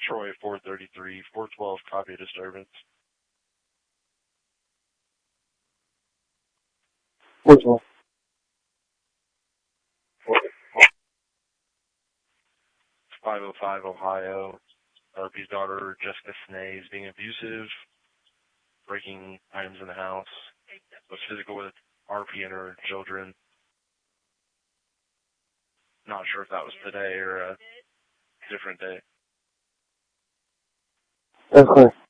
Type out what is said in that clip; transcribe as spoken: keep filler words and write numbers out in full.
Troy four thirty-three, four twelve, copy disturbance. four twelve. five oh five, Ohio. R P's daughter, Jessica Snay, is being abusive, breaking items in the house, was physical with R P and her children. Not sure if that was today or a different day. That's clear.